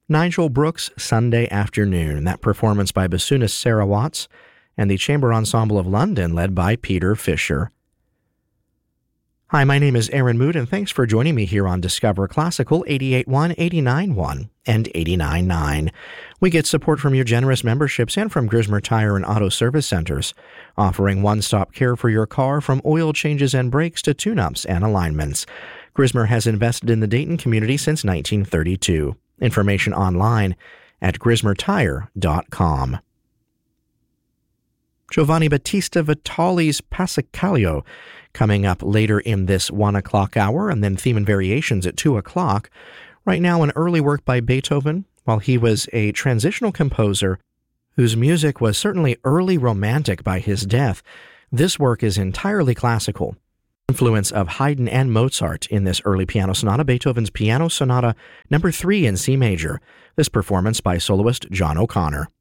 Nigel Brooks, Sunday Afternoon, that performance by bassoonist Sarah Watts and the Chamber Ensemble of London led by Peter Fisher. Hi, my name is Aaron Mood, and thanks for joining me here on Discover Classical 88.1, 89.1, and 89.9. We get support from your generous memberships and from Grismer Tire and Auto Service Centers, offering one-stop care for your car from oil changes and brakes to tune-ups and alignments. Grismer has invested in the Dayton community since 1932. Information online at grismertire.com. Giovanni Battista Vitali's Passacaglia coming up later in this 1 o'clock hour, and then Theme and Variations at 2 o'clock. Right now, an early work by Beethoven, while he was a transitional composer whose music was certainly early romantic by his death. This work is entirely classical. Influence of Haydn and Mozart in this early piano sonata, Beethoven's Piano Sonata No. 3 in C major. This performance by soloist John O'Connor.